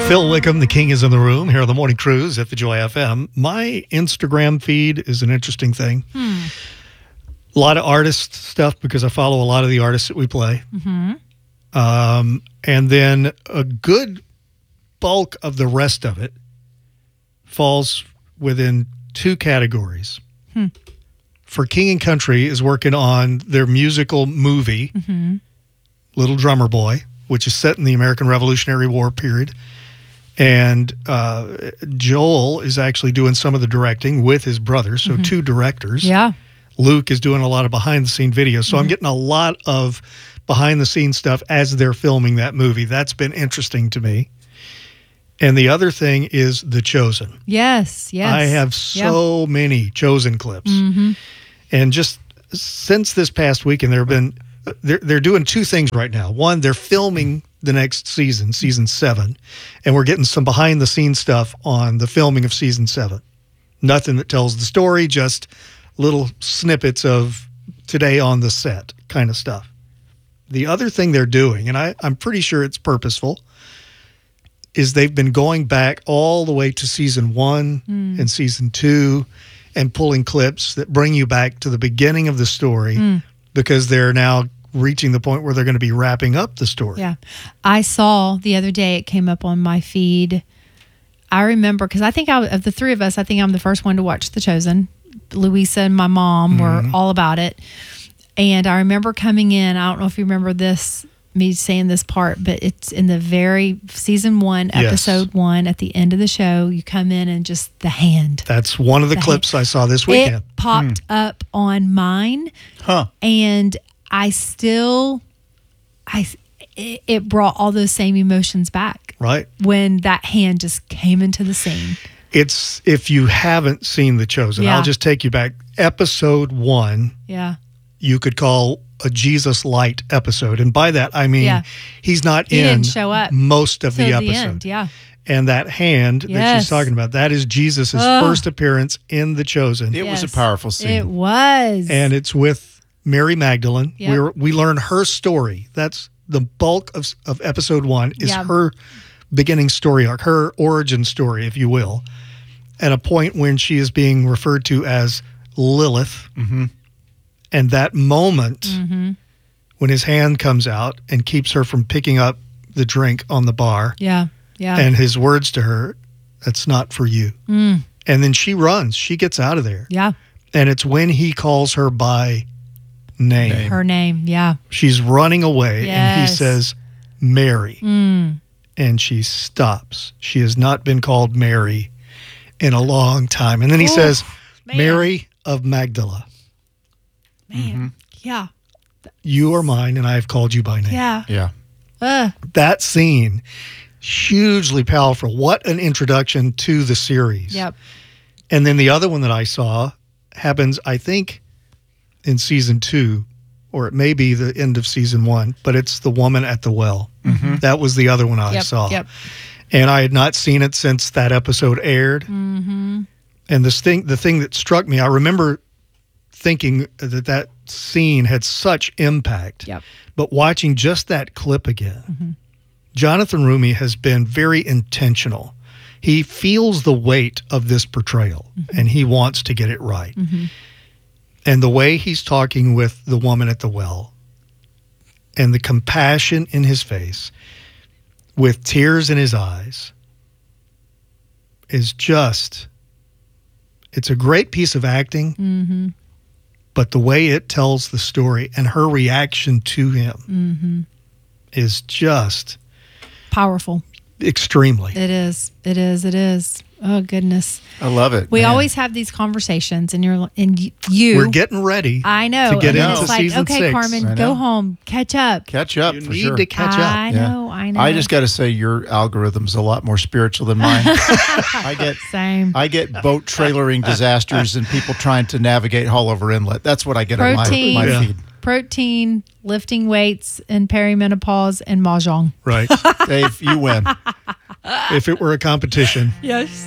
Phil Wickham, the king is in the room here on the Morning Cruise at the Joy FM. My Instagram feed is an interesting thing. A lot of artist stuff because I follow a lot of the artists that we play. And then a good bulk of the rest of it falls within two categories. For King and Country is working on their musical movie, Little Drummer Boy, which is set in the American Revolutionary War period. And Joel is actually doing some of the directing with his brother, so two directors. Yeah. Luke is doing a lot of behind-the-scenes videos. So I'm getting a lot of behind-the-scenes stuff as they're filming that movie. That's been interesting to me. And the other thing is The Chosen. Yes. I have so many Chosen clips. And just since this past weekend, they're doing two things right now. One, they're filming the next season, season 7, and we're getting some behind-the-scenes stuff on the filming of season 7. Nothing that tells the story, just little snippets of today on the set kind of stuff. The other thing they're doing, and I'm pretty sure it's purposeful, is they've been going back all the way to season 1 and season 2 and pulling clips that bring you back to the beginning of the story because they're now reaching the point where they're going to be wrapping up the story. Yeah. I saw the other day, it came up on my feed. I remember, because I think of the three of us, I think I'm the first one to watch The Chosen. Louisa and my mom were all about it. And I remember coming in, I don't know if you remember this, me saying this part, but it's in the very season 1, episode 1, at the end of the show, you come in and just the hand. That's one of the clips I saw this weekend. It popped up on mine. And it brought all those same emotions back. Right. When that hand just came into the scene. It's, if you haven't seen The Chosen, I'll just take you back. Episode 1, you could call a Jesus Light episode. And by that, I mean, he didn't show up most of the episode. And that hand that she's talking about, that is Jesus' first appearance in The Chosen. It was a powerful scene. It was. And it's with Mary Magdalene. We learn her story. That's the bulk of episode 1 is her beginning story arc, her origin story, if you will, at a point when she is being referred to as Lilith. And that moment when his hand comes out and keeps her from picking up the drink on the bar. And his words to her, that's not for you. And then she runs. She gets out of there. And it's when he calls her by name. Her name, She's running away, and he says, Mary. And she stops. She has not been called Mary in a long time. And then he says, Mary of Magdala. You are mine, and I have called you by name. That scene, hugely powerful. What an introduction to the series. And then the other one that I saw happens, I think, in season 2, or it may be the end of season 1, but it's The Woman at the Well. That was the other one I saw. And I had not seen it since that episode aired. And the thing that struck me, I remember thinking that scene had such impact. But watching just that clip again, Jonathan Roumie has been very intentional. He feels the weight of this portrayal, and he wants to get it right. And the way he's talking with the woman at the well, and the compassion in his face, with tears in his eyes, is just, it's a great piece of acting, but the way it tells the story and her reaction to him is just powerful. Extremely. It is. Oh, goodness. I love it. We always have these conversations, and you. We're getting ready. I know. To get into it's like, season 6. Okay, Carmen, go home. Catch up. You need for sure. to catch up. I know. I just got to say, your algorithm's a lot more spiritual than mine. Same. I get boat trailering disasters and people trying to navigate Haulover Inlet. That's what I get on my feed. Protein, lifting weights, and perimenopause, and mahjong. Right. Dave, you win. If it were a competition. Yes.